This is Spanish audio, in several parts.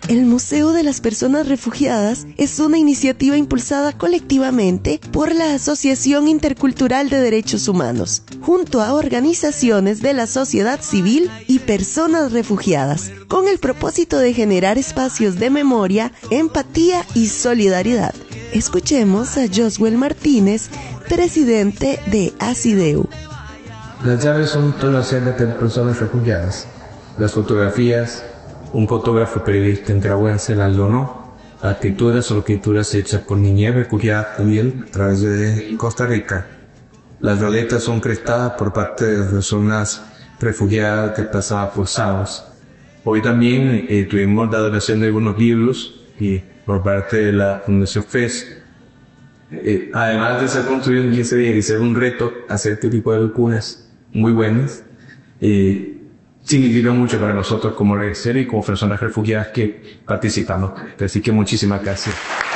El Museo de las Personas Refugiadas es una iniciativa impulsada colectivamente por la Asociación Intercultural de Derechos Humanos, junto a organizaciones de la sociedad civil y personas refugiadas, con el propósito de generar espacios de memoria, empatía y solidaridad. Escuchemos a Josuel Martínez, presidente de ACIDEU. Las llaves son toda una serie de personas refugiadas. Las fotografías, un fotógrafo periodista nicaragüense las donó. Actitudes o escrituras hechas por niñez refugiada también a través de Costa Rica. Las violetas son prestadas por parte de personas refugiadas que pasaban forzados. Hoy también tuvimos la donación de algunos libros y por parte de la Fundación FES. Además de ser construido en 15 días y ser un reto hacer este tipo de vacunas muy buenas, significa mucho para nosotros como organización y como personas refugiadas que participamos. Así que muchísimas gracias.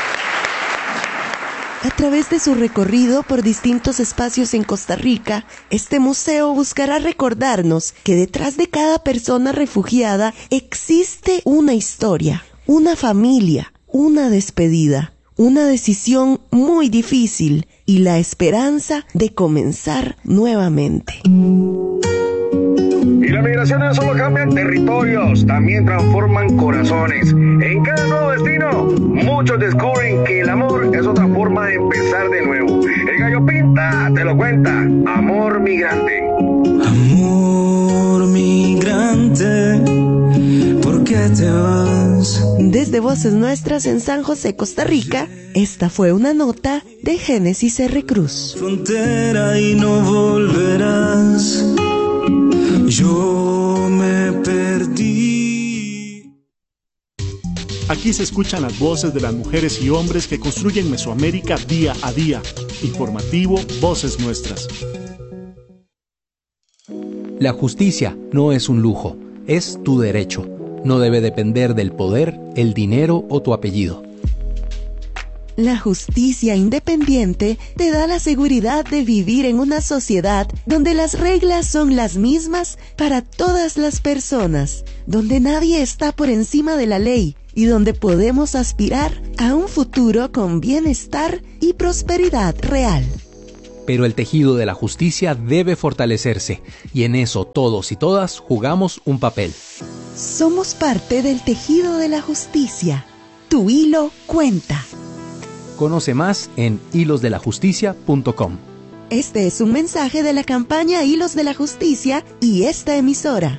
A través de su recorrido por distintos espacios en Costa Rica, este museo buscará recordarnos que detrás de cada persona refugiada existe una historia, una familia, una despedida, una decisión muy difícil y la esperanza de comenzar nuevamente. Y las migraciones solo cambian territorios, también transforman corazones. En cada nuevo destino, muchos descubren que el amor es otra forma de empezar de nuevo. El Gallo Pinta te lo cuenta. Amor migrante. Amor migrante, ¿por qué te vas? Desde Voces Nuestras en San José, Costa Rica, esta fue una nota de Génesis R. Cruz. Frontera y no volverás. Yo me perdí. Aquí se escuchan las voces de las mujeres y hombres que construyen Mesoamérica día a día. Informativo Voces Nuestras. La justicia no es un lujo, es tu derecho. No debe depender del poder, el dinero o tu apellido. La justicia independiente te da la seguridad de vivir en una sociedad donde las reglas son las mismas para todas las personas, donde nadie está por encima de la ley y donde podemos aspirar a un futuro con bienestar y prosperidad real. Pero el tejido de la justicia debe fortalecerse, y en eso todos y todas jugamos un papel. Somos parte del tejido de la justicia. Tu hilo cuenta. Conoce más en hilosdelajusticia.com. Este es un mensaje de la campaña Hilos de la Justicia y esta emisora.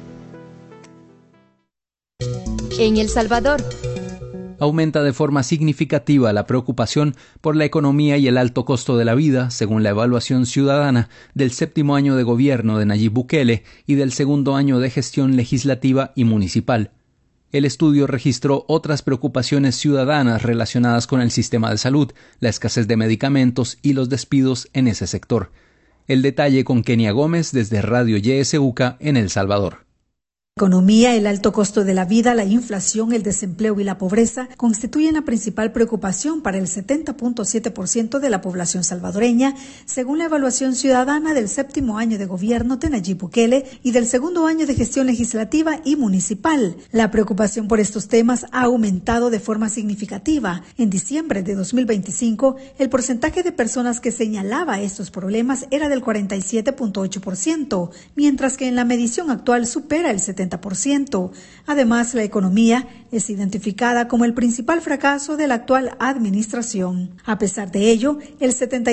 En El Salvador. Aumenta de forma significativa la preocupación por la economía y el alto costo de la vida, según la evaluación ciudadana del 7º año de gobierno de Nayib Bukele y del 2º año de gestión legislativa y municipal. El estudio registró otras preocupaciones ciudadanas relacionadas con el sistema de salud, la escasez de medicamentos y los despidos en ese sector. El detalle con Kenia Gómez desde Radio YSUCA en El Salvador. La economía, el alto costo de la vida, la inflación, el desempleo y la pobreza constituyen la principal preocupación para el 70.7% de la población salvadoreña, según la evaluación ciudadana del 7º año de gobierno de Nayib Bukele y del 2º año de gestión legislativa y municipal. La preocupación por estos temas ha aumentado de forma significativa. En diciembre de 2025, el porcentaje de personas que señalaba estos problemas era del 47.8%, mientras que en la medición actual supera el 70%. Además, la economía es identificada como el principal fracaso de la actual administración. A pesar de ello, el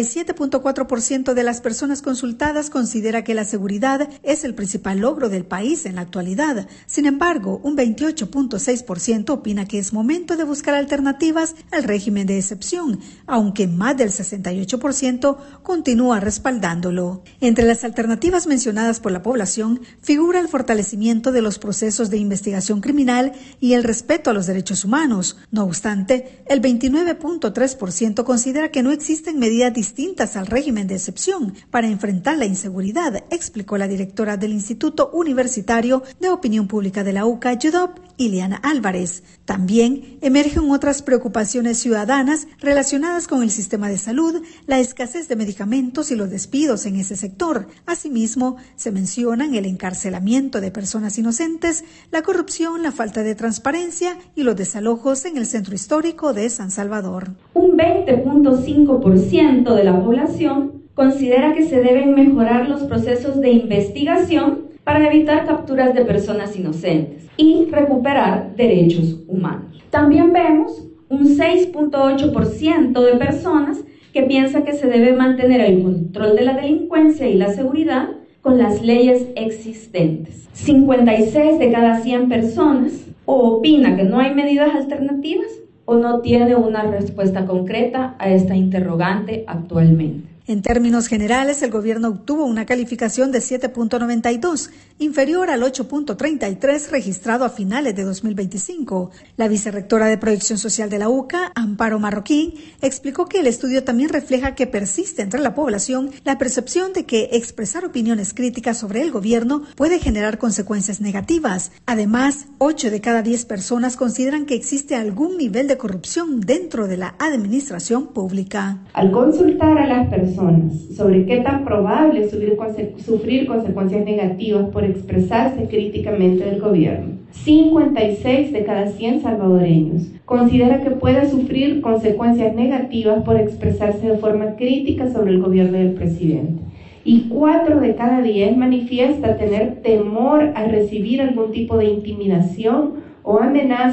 77.4% de las personas consultadas considera que la seguridad es el principal logro del país en la actualidad. Sin embargo, un 28.6% opina que es momento de buscar alternativas al régimen de excepción, aunque más del 68% continúa respaldándolo. Entre las alternativas mencionadas por la población figura el fortalecimiento de los procesos de investigación criminal y el respeto a los derechos humanos. No obstante, el 29.3% considera que no existen medidas distintas al régimen de excepción para enfrentar la inseguridad, explicó la directora del Instituto Universitario de Opinión Pública de la UCA, YUDOP, Ileana Álvarez. También emergen otras preocupaciones ciudadanas relacionadas con el sistema de salud, la escasez de medicamentos y los despidos en ese sector. Asimismo, se mencionan el encarcelamiento de personas inocentes, la corrupción, la falta de transparencia delincuencia y los desalojos en el centro histórico de San Salvador. Un 20.5% de la población considera que se deben mejorar los procesos de investigación para evitar capturas de personas inocentes y recuperar derechos humanos. También vemos un 6.8% de personas que piensa que se debe mantener el control de la delincuencia y la seguridad con las leyes existentes. 56 de cada 100 personas o opina que no hay medidas alternativas o no tiene una respuesta concreta a esta interrogante actualmente. En términos generales, el gobierno obtuvo una calificación de 7.92, inferior al 8.33 registrado a finales de 2025. La vicerrectora de Proyección Social de la UCA, Amparo Marroquín, explicó que el estudio también refleja que persiste entre la población la percepción de que expresar opiniones críticas sobre el gobierno puede generar consecuencias negativas. Además, 8 de cada 10 personas consideran que existe algún nivel de corrupción dentro de la administración pública. Al consultar a las personas sobre qué tan probable es sufrir consecuencias negativas por expresarse críticamente del gobierno, 56 de cada 100 salvadoreños considera que puede sufrir consecuencias negativas por expresarse de forma crítica sobre el gobierno del presidente. Y 4 de cada 10 manifiesta tener temor a recibir algún tipo de intimidación o amenaza